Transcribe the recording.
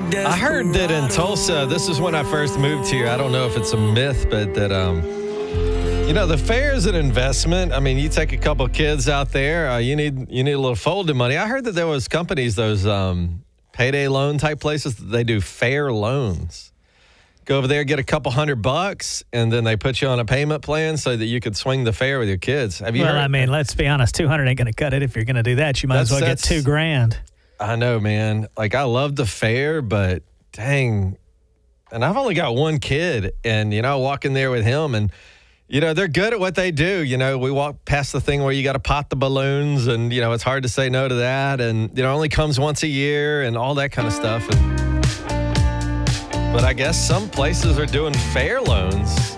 I heard that in Tulsa, this is when I first moved here. I don't know if it's a myth, but that, the fair is an investment. I mean, you take a couple of kids out there, you need a little folding money. I heard that there was companies, those payday loan type places, that they do fair loans. Go over there, get a couple $100, and then they put you on a payment plan so that you could swing the fair with your kids. Have you heard? Well, I mean, let's be honest, $200 ain't going to cut it. If you're going to do that, you might as well get $2,000. I know, man. Like, I love the fair, but dang. And I've only got one kid, and, I walk in there with him, and, they're good at what they do. We walk past the thing where you got to pop the balloons, and, it's hard to say no to that. And, it only comes once a year and all that kind of stuff. But I guess some places are doing fair loans.